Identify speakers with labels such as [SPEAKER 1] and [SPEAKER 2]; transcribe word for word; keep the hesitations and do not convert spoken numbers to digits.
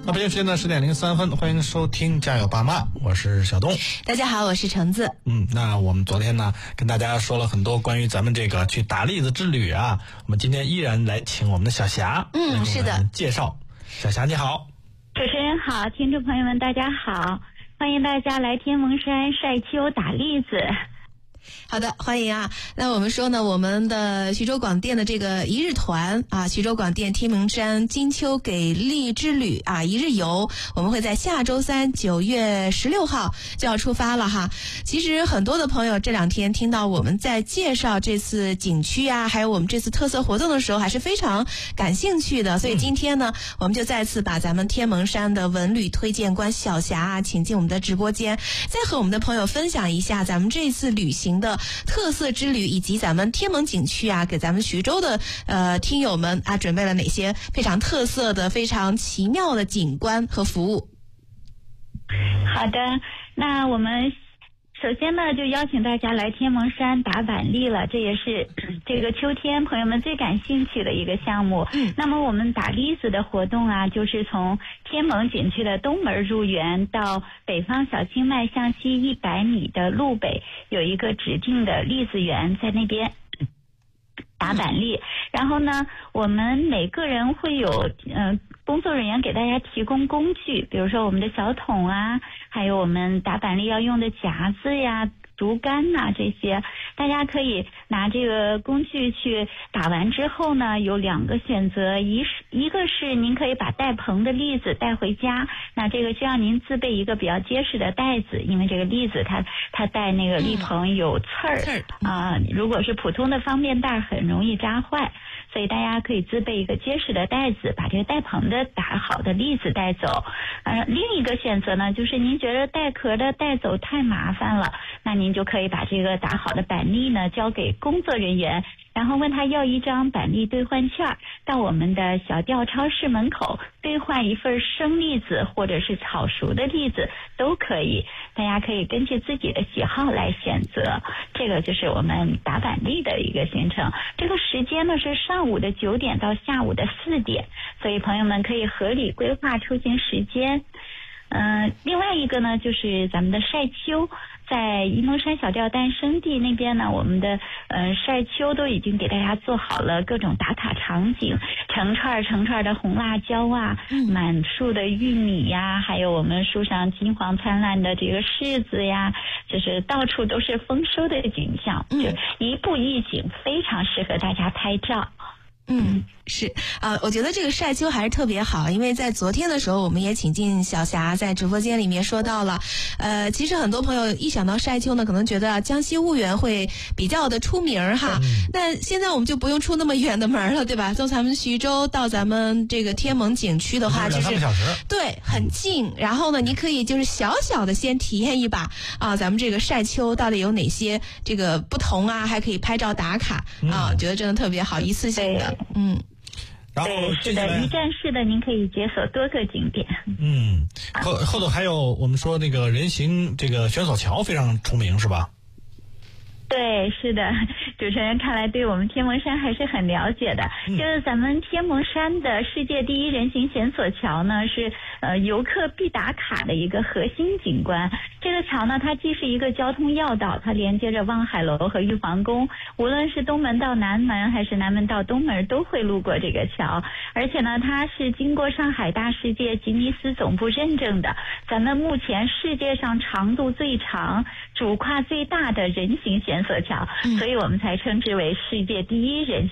[SPEAKER 1] 那北京时间呢十点零三分，欢迎收听加油爸妈，我是小东。
[SPEAKER 2] 大家好，我是橙子。
[SPEAKER 1] 嗯，那我们昨天呢跟大家说了很多关于咱们这个去打栗子之旅啊，我们今天依然来请我们的小霞，
[SPEAKER 2] 嗯，是的，
[SPEAKER 1] 介绍。小霞你好。
[SPEAKER 3] 主持人好，听众朋友们大家好，欢迎大家来天蒙山晒秋打栗子。
[SPEAKER 2] 好的，欢迎啊！那我们说呢，我们的徐州广电的这个一日团啊，徐州广电天蒙山金秋给栗之旅啊，一日游，我们会在下周三九月十六号就要出发了哈。其实很多的朋友这两天听到我们在介绍这次景区啊，还有我们这次特色活动的时候，还是非常感兴趣的。所以今天呢，我们就再次把咱们天蒙山的文旅推荐官小霞啊，请进我们的直播间，再和我们的朋友分享一下咱们这次旅行的特色之旅，以及咱们天蒙景区啊，给咱们徐州的呃听友们啊准备了哪些非常特色的、非常奇妙的景观和服务。
[SPEAKER 3] 好的，那我们首先呢就邀请大家来天蒙山打板栗了，这也是这个秋天朋友们最感兴趣的一个项目。嗯，那么我们打栗子的活动啊，就是从天蒙景区的东门入园到北方小清迈向西一百米的路北，有一个指定的栗子园，在那边打板栗。然后呢，我们每个人会有嗯、呃、工作人员给大家提供工具，比如说我们的小桶啊，还有我们打板栗要用的夹子呀、竹竿呐、这些，大家可以拿这个工具去打完之后呢，有两个选择，一是一个是您可以把带棚的栗子带回家，那这个需要您自备一个比较结实的袋子，因为这个栗子它它带那个栗棚有刺儿啊、嗯呃，如果是普通的方便袋很容易扎坏，所以大家可以自备一个结实的袋子，把这个带棚的打好的栗子带走。呃，另一个选择呢，就是您觉得带壳的带走太麻烦了，那您就可以把这个打好的板栗呢交给工作人员，然后问他要一张板栗兑换券，到我们的小调超市门口兑换一份生栗子或者是炒熟的栗子都可以，大家可以根据自己的喜好来选择。这个就是我们打板栗的一个行程，这个时间呢是上午的九点到下午的四点，所以朋友们可以合理规划出行时间。嗯、呃，另外一个呢就是咱们的晒秋，在沂蒙山小吊诞生地那边呢，我们的呃晒秋都已经给大家做好了各种打卡场景，成串成串的红辣椒啊，满树的玉米呀，还有我们树上金黄灿烂的这个柿子呀，就是到处都是丰收的景象，就一步一景，非常适合大家拍照。
[SPEAKER 2] 嗯，是啊，我觉得这个晒秋还是特别好，因为在昨天的时候，我们也请进小霞在直播间里面说到了，呃，其实很多朋友一想到晒秋呢，可能觉得江西婺源会比较的出名哈。嗯、那现在我们就不用出那么远的门了，对吧？从咱们徐州到咱们这个天蒙景区的话，就是
[SPEAKER 1] 两个小时，
[SPEAKER 2] 对，很近。然后呢，你可以就是小小的先体验一把啊，咱们这个晒秋到底有哪些这个不同啊，还可以拍照打卡、嗯、啊，觉得真的特别好，一次性的。嗯，
[SPEAKER 1] 然后
[SPEAKER 3] 对，是的，一站式的，您可以解锁多个景点。
[SPEAKER 1] 嗯，后后头还有我们说那个人行这个悬索桥非常出名，是吧？
[SPEAKER 3] 对，是的，主持人看来对我们天蒙山还是很了解的。嗯、就是咱们天蒙山的世界第一人行悬索桥呢，是呃游客必打卡的一个核心景观。这个桥呢，它既是一个交通要道，它连接着望海楼和玉皇宫，无论是东门到南门还是南门到东门，都会路过这个桥。而且呢，它是经过上海大世界吉尼斯总部认证的，咱们目前世界上长度最长、主跨最大的人行悬索桥，所以我们才称之为世界第一人